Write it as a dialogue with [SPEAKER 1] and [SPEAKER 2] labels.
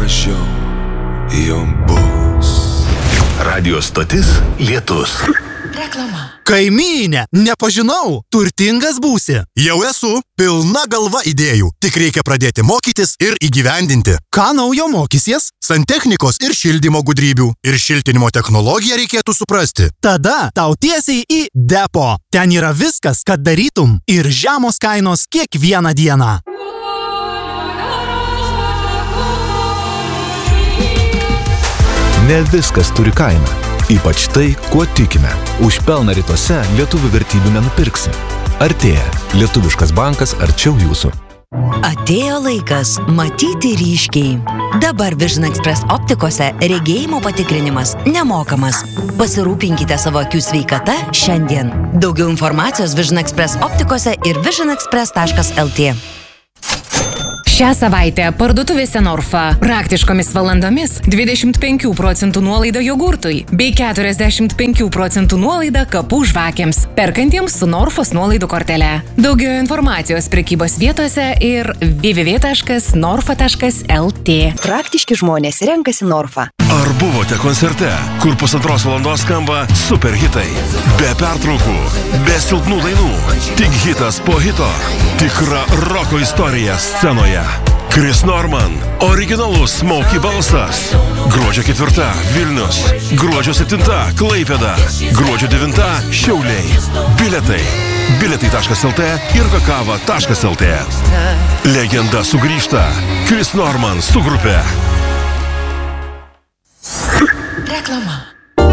[SPEAKER 1] mažiau jom bus. Radio stotis Lietus.
[SPEAKER 2] Reklama.
[SPEAKER 3] Kaimynė, nepažinau, turtingas būsi. Jau esu, pilna galva idėjų. Tik reikia pradėti mokytis ir įgyvendinti. Ką naujo mokysies? Santechnikos ir šildymo gudrybių. Ir šiltinimo technologiją reikėtų suprasti. Tada tau tiesiai į depo. Ten yra viskas, kad darytum. Ir žemos kainos kiekvieną dieną.
[SPEAKER 4] Ne viskas turi kainą. Ypač tai, kuo tikime. Už pelną rytuose lietuvių vertybių nenupirksi. Artėja. Lietuviškas bankas arčiau jūsų.
[SPEAKER 5] Atėjo laikas matyti ryškiai. Dabar Vision Express optikose regėjimo patikrinimas nemokamas. Pasirūpinkite savo akių sveikata šiandien. Daugiau informacijos Vision Express optikose ir visionexpress.lt.
[SPEAKER 6] Šią savaitę parduotuvėse Norfa praktiškomis valandomis 25% nuolaida jogurtui bei 45% nuolaida kapų žvakėms, perkantiems su Norfos nuolaidų kortele. Daugiau informacijos prekybos vietose ir www.norfa.lt.
[SPEAKER 5] Praktiški žmonės renkasi Norfa.
[SPEAKER 7] Ar buvote koncerte, kur pusantros valandos skamba super hitai? Be pertraukų, be silpnų dainų, tik hitas po hito. Tikra roko istorija scenoje. Chris Norman, originalus Smokey balsas. Gruodžio 4 Vilnius, gruodžio 7 Klaipėda, gruodžio 9 Šiauliai. Bilietai. Bilietai.lt ir kakava.lt. Legenda sugrįžta. Chris Norman su grupe.
[SPEAKER 2] Reklama.